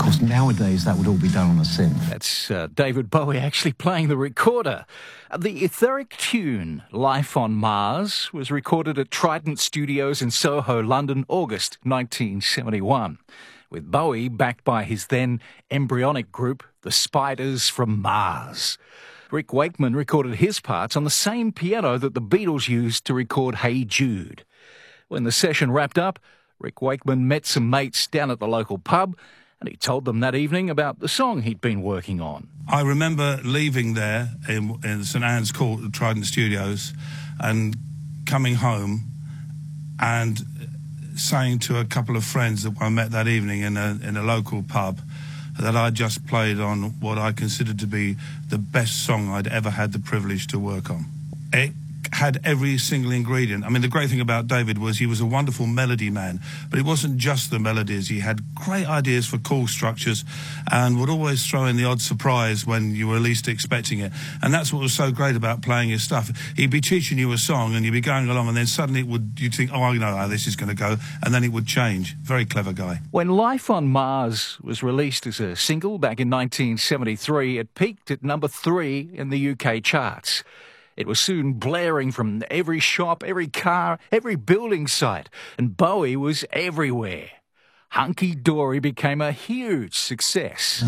course, nowadays that would all be done on a synth. That's David Bowie actually playing the recorder. The etheric tune, Life on Mars, was recorded at Trident Studios in Soho, London, August 1971, with Bowie backed by his then embryonic group, the Spiders from Mars. Rick Wakeman recorded his parts on the same piano that the Beatles used to record Hey Jude. When the session wrapped up, Rick Wakeman met some mates down at the local pub, and he told them that evening about the song he'd been working on. I remember leaving there in St Anne's Court at Trident Studios and coming home and saying to a couple of friends that I met that evening in a local pub that I just played on what I considered to be the best song I'd ever had the privilege to work on. It had every single ingredient. I mean, the great thing about David was he was a wonderful melody man, but it wasn't just the melodies. He had great ideas for chord structures and would always throw in the odd surprise when you were least expecting it. And that's what was so great about playing his stuff. He'd be teaching you a song and you'd be going along and then suddenly you'd think, oh, I know how this is going to go, and then it would change. Very clever guy. When Life on Mars was released as a single back in 1973, it peaked at number 3 in the UK charts. It was soon blaring from every shop, every car, every building site, and Bowie was everywhere. Hunky Dory became a huge success.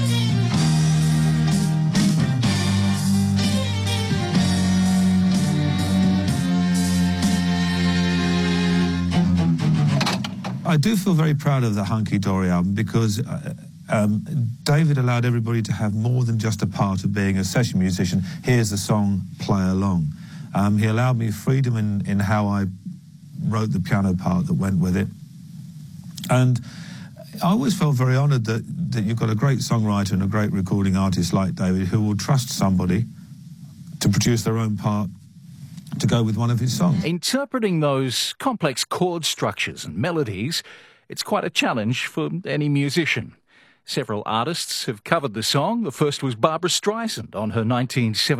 I do feel very proud of the Hunky Dory album because David allowed everybody to have more than just a part of being a session musician. Here's the song, play along. He allowed me freedom in how I wrote the piano part that went with it. And I always felt very honoured that you've got a great songwriter and a great recording artist like David who will trust somebody to produce their own part to go with one of his songs. Interpreting those complex chord structures and melodies, it's quite a challenge for any musician. Several artists have covered the song. The first was Barbra Streisand on her 1970